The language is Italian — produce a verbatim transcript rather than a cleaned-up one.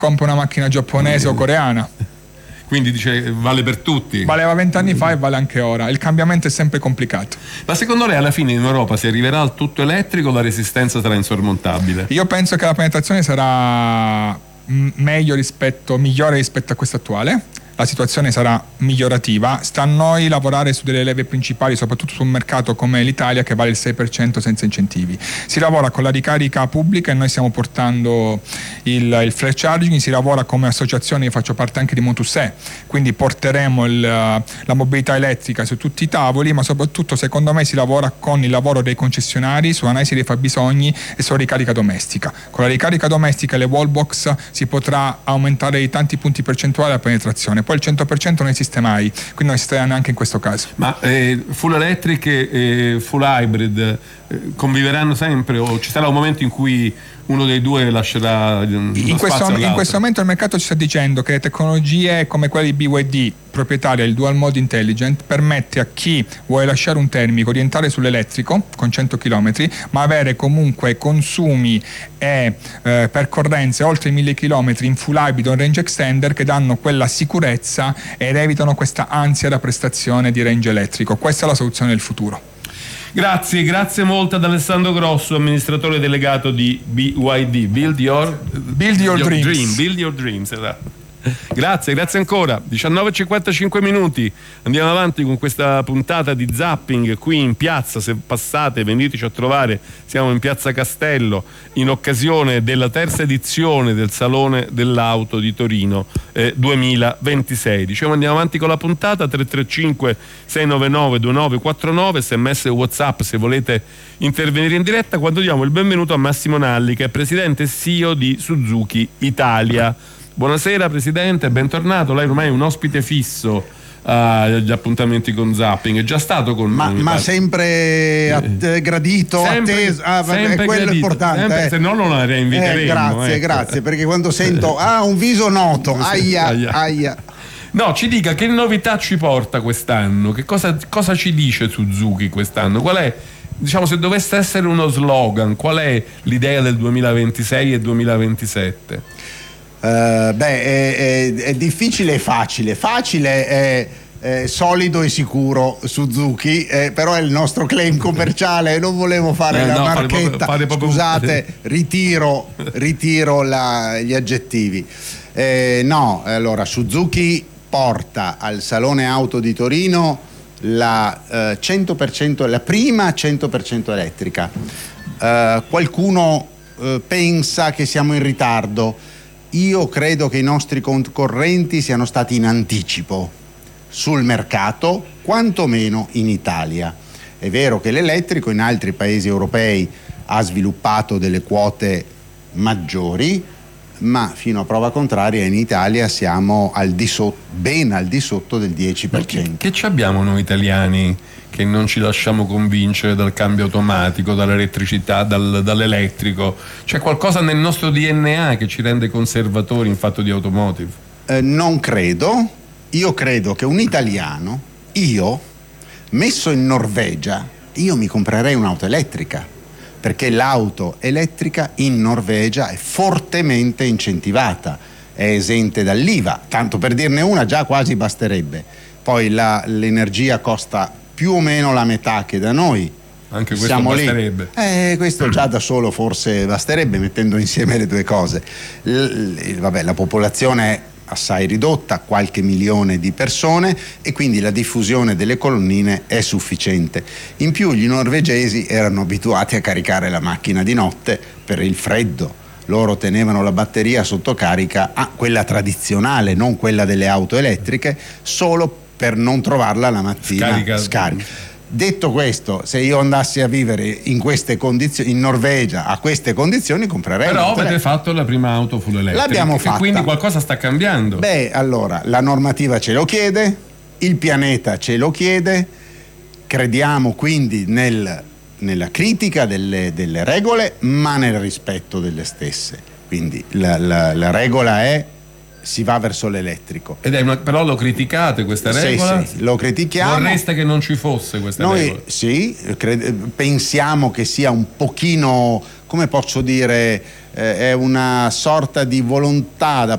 compra una macchina giapponese o coreana. Quindi dice vale per tutti. Valeva vent'anni fa e vale anche ora. Il cambiamento è sempre complicato. Ma secondo lei alla fine in Europa si arriverà al tutto elettrico o la resistenza sarà insormontabile? Io penso che la penetrazione sarà meglio rispetto, migliore rispetto a questa attuale. La situazione sarà migliorativa. Sta a noi lavorare su delle leve principali, soprattutto su un mercato come l'Italia che vale il sei per cento senza incentivi. Si lavora con la ricarica pubblica e noi stiamo portando il, il flash charging, si lavora come associazione, io faccio parte anche di Motus-E, quindi porteremo il, la mobilità elettrica su tutti i tavoli, ma soprattutto secondo me si lavora con il lavoro dei concessionari sull'analisi dei fabbisogni e sulla ricarica domestica. Con la ricarica domestica e le wallbox si potrà aumentare di tanti punti percentuali la penetrazione. Poi il cento per cento non esiste mai, quindi non esiste neanche in questo caso. Ma eh, full electric e full hybrid eh, conviveranno sempre o ci sarà un momento in cui uno dei due lascerà in questo, in questo momento il mercato ci sta dicendo che tecnologie come quelle di B Y D, proprietaria del Dual Mode Intelligent, permette a chi vuole lasciare un termico di entrare sull'elettrico con cento chilometri, ma avere comunque consumi e eh, percorrenze oltre i mille chilometri in full hybrid o range extender che danno quella sicurezza ed evitano questa ansia da prestazione di range elettrico. Questa è la soluzione del futuro. Grazie, grazie molto ad Alessandro Grosso, amministratore delegato di B Y D, Build Your, Build your, your Dreams. Dream, Build Your Dreams, esatto. Grazie, grazie ancora. diciannove e cinquantacinque minuti. Andiamo avanti con questa puntata di Zapping qui in piazza. Se passate, veniteci a trovare. Siamo in Piazza Castello in occasione della terza edizione del Salone dell'Auto di Torino eh, duemilaventisei. Dicevo, andiamo avanti con la puntata. Tre tre cinque sei nove nove due nove quattro nove, sms e WhatsApp se volete intervenire in diretta, quando diamo il benvenuto a Massimo Nalli, che è presidente e C E O di Suzuki Italia. Buonasera Presidente, bentornato. Lei ormai è un ospite fisso agli appuntamenti con Zapping, è già stato con ma, noi. Ma sempre att- gradito, sempre, atteso, ah, sempre è quello gradito, importante. Sempre, eh. Se no non la reinviteremo. Eh, grazie, ecco. grazie, perché quando sento ah un viso noto, aia, aia. aia. No, ci dica che novità ci porta quest'anno, che cosa, cosa ci dice Suzuki quest'anno, qual è, diciamo, se dovesse essere uno slogan, qual è l'idea del duemilaventisei e duemilaventisette? Uh, beh, è, è, è difficile e facile. Facile è, è solido e sicuro Suzuki, eh, però è il nostro claim commerciale. Non volevo fare eh, la no, marchetta. fare proprio, fare proprio... Scusate, ritiro, ritiro la, gli aggettivi. Eh, no, allora Suzuki porta al Salone Auto di Torino la eh, cento per cento, la prima cento per cento elettrica. Eh, qualcuno eh, pensa che siamo in ritardo. Io credo che i nostri concorrenti siano stati in anticipo sul mercato, quantomeno in Italia. È vero che l'elettrico in altri paesi europei ha sviluppato delle quote maggiori, ma fino a prova contraria in Italia siamo al di sotto, ben al di sotto del dieci per cento. Che, che ci abbiamo noi italiani che non ci lasciamo convincere dal cambio automatico, dall'elettricità, dal, dall'elettrico? C'è qualcosa nel nostro D N A che ci rende conservatori in fatto di automotive? Eh, non credo. Io credo che un italiano, io, messo in Norvegia, io mi comprerei un'auto elettrica, perché l'auto elettrica in Norvegia è fortemente incentivata, è esente dall'I V A, tanto per dirne una già quasi basterebbe. Poi la, l'energia costa più o meno la metà che da noi. Anche questo Siamo basterebbe. Lì. Eh, questo già da solo forse basterebbe, mettendo insieme le due cose. L- l- vabbè, la popolazione è assai ridotta, qualche milione di persone, e quindi la diffusione delle colonnine è sufficiente. In più gli norvegesi erano abituati a caricare la macchina di notte per il freddo. Loro tenevano la batteria sotto carica, ah, quella tradizionale, non quella delle auto elettriche, solo per non trovarla la mattina scarica. scarica. Detto questo, se io andassi a vivere in queste condizioni, in Norvegia, a queste condizioni, comprerei. Però avete fatto la prima auto full elettrica. L'abbiamo fatta. Quindi qualcosa sta cambiando. Beh, allora, la normativa ce lo chiede, il pianeta ce lo chiede, crediamo quindi nel, nella critica delle, delle regole, ma nel rispetto delle stesse. Quindi la, la, la regola è: si va verso l'elettrico. Ed è una, però lo criticate questa regola? Sì, sì, lo critichiamo. Vorreste che non ci fosse questa Noi, regola? Sì, cred- pensiamo che sia un pochino, come posso dire, eh, è una sorta di volontà da